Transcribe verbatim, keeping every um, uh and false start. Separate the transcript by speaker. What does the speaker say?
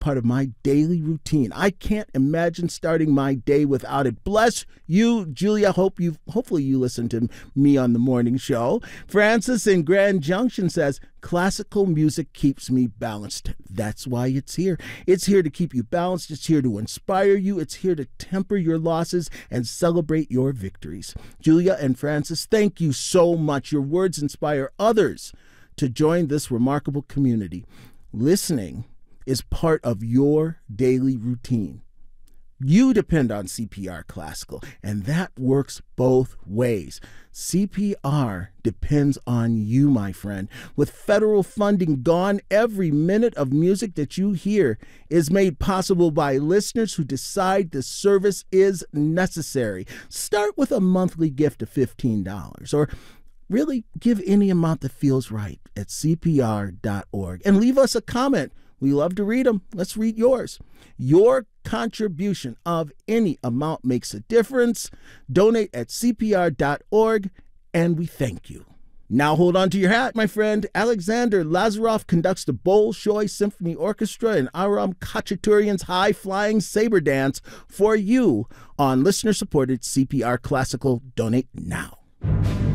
Speaker 1: part of my daily routine. I can't imagine starting my day without it. Bless you, Julia. Hope you, hopefully you listen to me on the morning show. Francis in Grand Junction says, classical music keeps me balanced. That's why it's here. It's here to keep you balanced. It's here to inspire you. It's here to temper your losses and celebrate your victories. Julia and Francis, thank you so much. Your words inspire others to join this remarkable community. Listening is part of your daily routine. You depend on C P R Classical, and that works both ways. C P R depends on you, my friend. With federal funding gone, every minute of music that you hear is made possible by listeners who decide the service is necessary. Start with a monthly gift of fifteen dollars, or really give any amount that feels right at C P R dot org, and leave us a comment. We love to read them. Let's read yours. Your contribution of any amount makes a difference. Donate at C P R dot org, and we thank you. Now hold on to your hat, my friend. Alexander Lazaroff conducts the Bolshoi Symphony Orchestra and Aram Khachaturian's high-flying saber dance for you on listener-supported C P R Classical. Donate now.